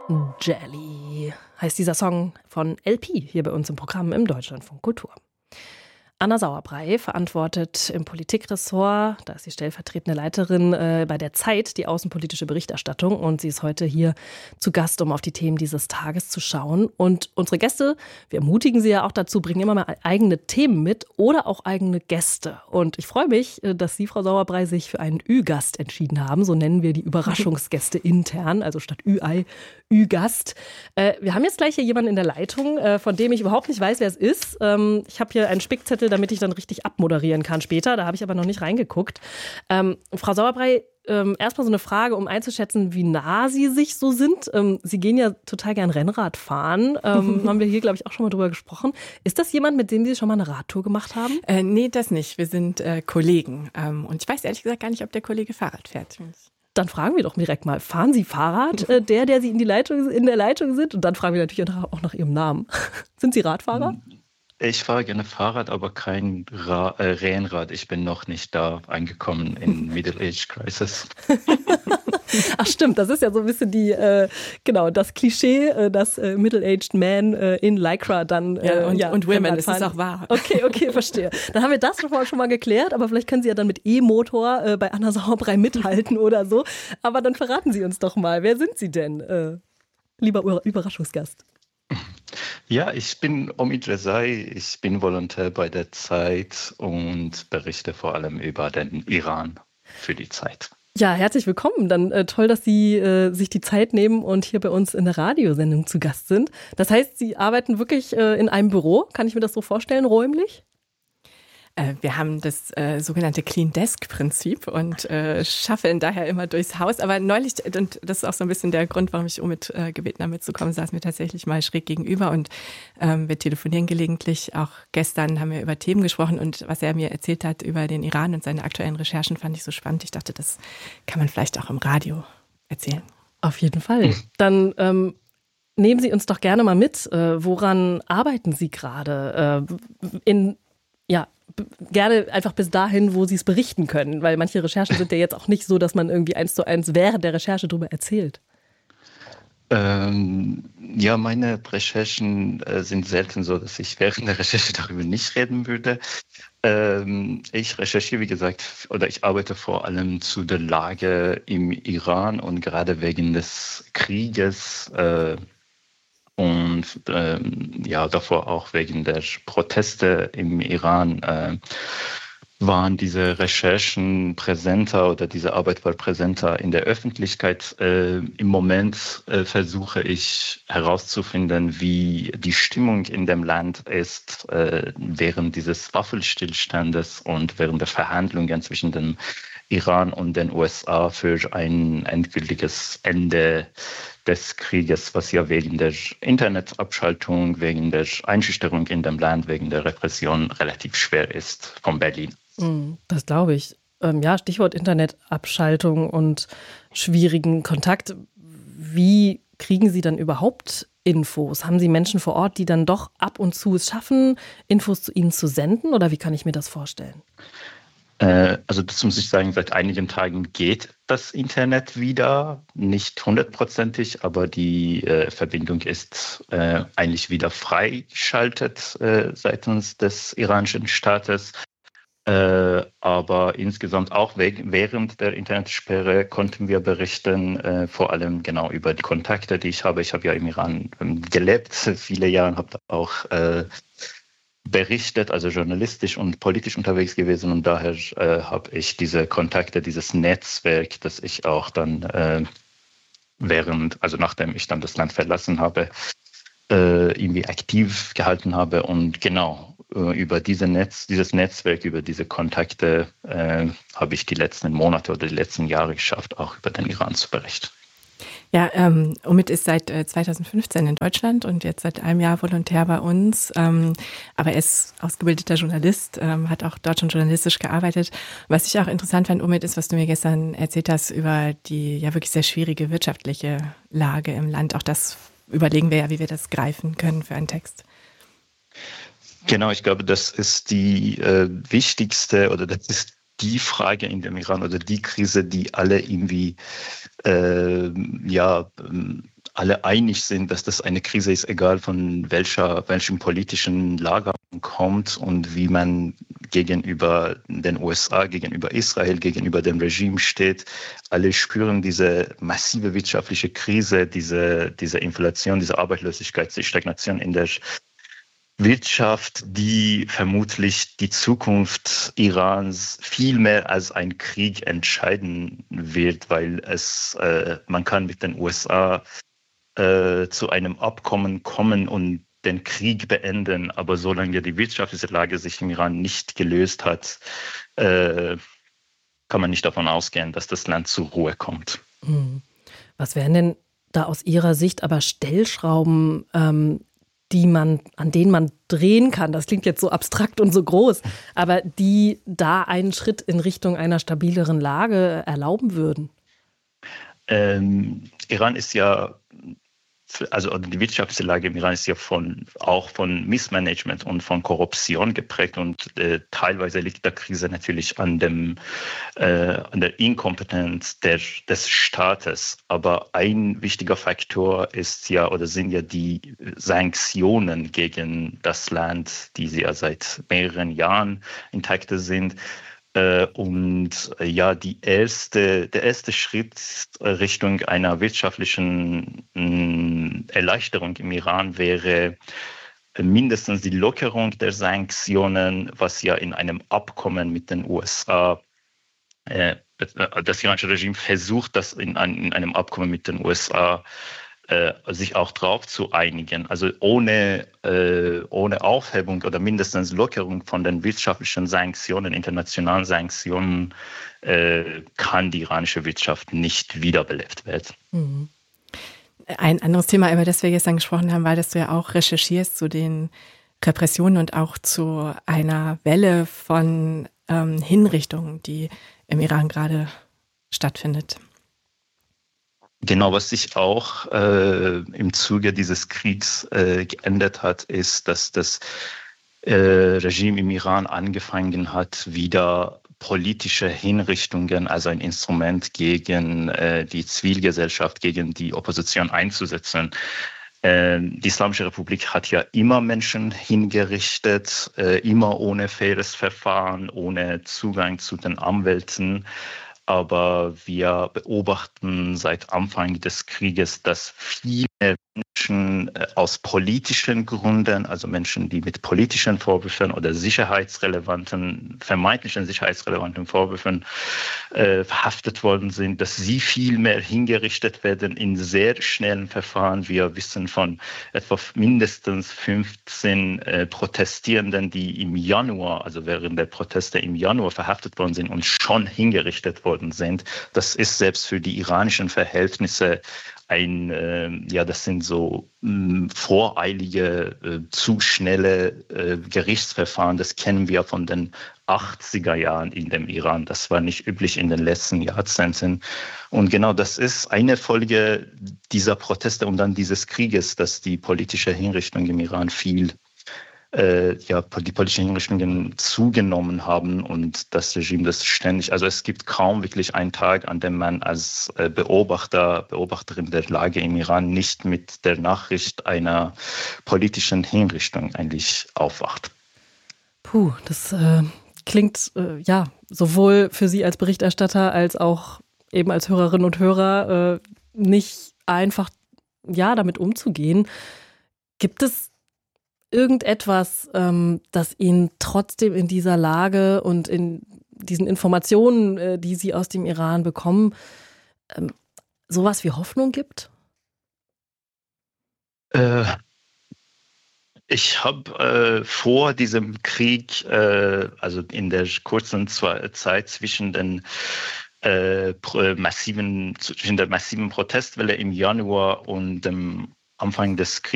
Jelly heißt dieser Song von LP hier bei uns im Programm im Deutschlandfunk Kultur. Anna Sauerbrei verantwortet im Politikressort, da ist sie stellvertretende Leiterin bei der Zeit, die außenpolitische Berichterstattung. Und sie ist heute hier zu Gast, um auf die Themen dieses Tages zu schauen. Und unsere Gäste, wir ermutigen sie ja auch dazu, bringen immer mal eigene Themen mit oder auch eigene Gäste. Und ich freue mich, dass Sie, Frau Sauerbrei, sich für einen Ü-Gast entschieden haben. So nennen wir die Überraschungsgäste intern, also statt Ü-Ei, Ü-Gast. Wir haben jetzt gleich hier jemanden in der Leitung, von dem ich überhaupt nicht weiß, wer es ist. Ich habe hier einen Spickzettel, damit ich dann richtig abmoderieren kann später. Da habe ich aber noch nicht reingeguckt. Frau Sauerbrei, erstmal so eine Frage, um einzuschätzen, wie nah Sie sich so sind. Sie gehen ja total gern Rennrad fahren. Haben wir hier, glaube ich, auch schon mal drüber gesprochen. Ist das jemand, mit dem Sie schon mal eine Radtour gemacht haben? Nee, das nicht. Wir sind Kollegen. Und ich weiß ehrlich gesagt gar nicht, ob der Kollege Fahrrad fährt. Dann fragen wir doch direkt mal, fahren Sie Fahrrad, der Sie in der Leitung sind? Und dann fragen wir natürlich auch nach Ihrem Namen. Sind Sie Radfahrer? Ich fahre gerne Fahrrad, aber kein Rennrad. Ich bin noch nicht da angekommen in Middle-Age-Crisis. Ach stimmt, das ist ja so ein bisschen das Klischee, dass Middle-Aged Man in Lycra dann und Women, das ist auch wahr. Okay, verstehe. Dann haben wir das schon mal geklärt, aber vielleicht können Sie ja dann mit E-Motor bei Anna Sauerbrei mithalten oder so. Aber dann verraten Sie uns doch mal, wer sind Sie denn, lieber Überraschungsgast? Ja, ich bin Omid Rezai, ich bin Volontär bei der Zeit und berichte vor allem über den Iran für die Zeit. Ja, herzlich willkommen. Dann toll, dass Sie sich die Zeit nehmen und hier bei uns in der Radiosendung zu Gast sind. Das heißt, Sie arbeiten wirklich in einem Büro? Kann ich mir das so vorstellen, räumlich? Wir haben das sogenannte Clean Desk Prinzip und schaffeln daher immer durchs Haus. Aber neulich, und das ist auch so ein bisschen der Grund, warum ich Omid gebeten habe, mitzukommen, saßen wir tatsächlich mal schräg gegenüber und wir telefonieren gelegentlich. Auch gestern haben wir über Themen gesprochen und was er mir erzählt hat über den Iran und seine aktuellen Recherchen, fand ich so spannend. Ich dachte, das kann man vielleicht auch im Radio erzählen. Auf jeden Fall. Dann nehmen Sie uns doch gerne mal mit. Woran arbeiten Sie gerade? Gerne einfach bis dahin, wo Sie es berichten können, weil manche Recherchen sind ja jetzt auch nicht so, dass man irgendwie 1:1 während der Recherche darüber erzählt. Meine Recherchen sind selten so, dass ich während der Recherche darüber nicht reden würde. Ich recherchiere, wie gesagt, oder ich arbeite vor allem zu der Lage im Iran und gerade wegen des Krieges und davor auch wegen der Proteste im Iran waren diese Recherchen präsenter oder diese Arbeit war präsenter in der Öffentlichkeit. Im Moment versuche ich herauszufinden, wie die Stimmung in dem Land ist während dieses Waffenstillstandes und während der Verhandlungen zwischen dem Iran und den USA für ein endgültiges Ende des Krieges, was ja wegen der Internetabschaltung, wegen der Einschüchterung in dem Land, wegen der Repression relativ schwer ist von Berlin. Das glaube ich. Stichwort Internetabschaltung und schwierigen Kontakt. Wie kriegen Sie dann überhaupt Infos? Haben Sie Menschen vor Ort, die dann doch ab und zu es schaffen, Infos zu Ihnen zu senden? Oder wie kann ich mir das vorstellen? Also das muss ich sagen, seit einigen Tagen geht das Internet wieder, nicht 100%, aber die Verbindung ist eigentlich wieder freigeschaltet seitens des iranischen Staates. Aber insgesamt auch während der Internetsperre konnten wir berichten, vor allem genau über die Kontakte, die ich habe. Ich habe ja im Iran gelebt, viele Jahre, habe auch berichtet, also journalistisch und politisch unterwegs gewesen und daher habe ich diese Kontakte, dieses Netzwerk, das ich auch dann nachdem ich dann das Land verlassen habe, irgendwie aktiv gehalten habe und genau über dieses Netzwerk, über diese Kontakte habe ich die letzten Monate oder die letzten Jahre geschafft, auch über den Iran zu berichten. Ja, Omid ist seit 2015 in Deutschland und jetzt seit einem Jahr Volontär bei uns. Aber er ist ausgebildeter Journalist, hat auch dort schon journalistisch gearbeitet. Was ich auch interessant fand, Omid, ist, was du mir gestern erzählt hast über die ja wirklich sehr schwierige wirtschaftliche Lage im Land. Auch das überlegen wir ja, wie wir das greifen können für einen Text. Genau, ich glaube, das ist die wichtigste oder das ist die Frage in dem Iran oder die Krise, die alle irgendwie alle alle einig sind, dass das eine Krise ist, egal von welchem politischen Lager man kommt und wie man gegenüber den USA, gegenüber Israel, gegenüber dem Regime steht. Alle spüren diese massive wirtschaftliche Krise, diese Inflation, diese Arbeitslosigkeit, die Stagnation in der Wirtschaft, die vermutlich die Zukunft Irans viel mehr als ein Krieg entscheiden wird, weil man kann mit den USA zu einem Abkommen kommen und den Krieg beenden, aber solange die wirtschaftliche Lage sich im Iran nicht gelöst hat, kann man nicht davon ausgehen, dass das Land zur Ruhe kommt. Was wären denn da aus Ihrer Sicht aber Stellschrauben, an denen man drehen kann? Das klingt jetzt so abstrakt und so groß, aber die da einen Schritt in Richtung einer stabileren Lage erlauben würden? Iran ist ja, also die wirtschaftliche Lage im Iran ist ja auch von Missmanagement und von Korruption geprägt und teilweise liegt die Krise natürlich an der Inkompetenz des Staates. Aber ein wichtiger Faktor sind ja die Sanktionen gegen das Land, die ja seit mehreren Jahren intakt sind. Und ja, der erste Schritt Richtung einer wirtschaftlichen Erleichterung im Iran wäre mindestens die Lockerung der Sanktionen, was ja in einem Abkommen mit den USA, das iranische Regime versucht, das in einem Abkommen mit den USA sich auch drauf zu einigen. Also ohne Aufhebung oder mindestens Lockerung von den wirtschaftlichen Sanktionen, internationalen Sanktionen, kann die iranische Wirtschaft nicht wiederbelebt werden. Mhm. Ein anderes Thema, über das wir gestern gesprochen haben, war, dass du ja auch recherchierst zu den Repressionen und auch zu einer Welle von Hinrichtungen, die im Iran gerade stattfindet. Genau, was sich auch im Zuge dieses Kriegs geändert hat, ist, dass das Regime im Iran angefangen hat, wieder politische Hinrichtungen, also ein Instrument gegen die Zivilgesellschaft, gegen die Opposition einzusetzen. Die Islamische Republik hat ja immer Menschen hingerichtet, immer ohne faires Verfahren, ohne Zugang zu den Anwälten. Aber wir beobachten seit Anfang des Krieges, dass viele Menschen aus politischen Gründen, also Menschen, die mit politischen Vorwürfen oder vermeintlichen sicherheitsrelevanten Vorwürfen verhaftet worden sind, dass sie viel mehr hingerichtet werden in sehr schnellen Verfahren. Wir wissen von etwa mindestens 15 Protestierenden, die im Januar, also während der Proteste im Januar verhaftet worden sind und schon hingerichtet worden sind. Das ist selbst für die iranischen Verhältnisse das sind so voreilige, zu schnelle Gerichtsverfahren. Das kennen wir von den 80er Jahren in dem Iran. Das war nicht üblich in den letzten Jahrzehnten. Und genau das ist eine Folge dieser Proteste und dann dieses Krieges, dass die politische Hinrichtung im Iran die politischen Hinrichtungen zugenommen haben und das Regime das ständig, also es gibt kaum wirklich einen Tag, an dem man als Beobachterin der Lage im Iran nicht mit der Nachricht einer politischen Hinrichtung eigentlich aufwacht. Puh, das klingt sowohl für Sie als Berichterstatter als auch eben als Hörerinnen und Hörer nicht einfach damit umzugehen. Gibt es irgendetwas, das Ihnen trotzdem in dieser Lage und in diesen Informationen, die Sie aus dem Iran bekommen, sowas wie Hoffnung gibt? Ich habe vor diesem Krieg, also in der kurzen Zeit zwischen der massiven Protestwelle im Januar und dem Anfang des Krieges,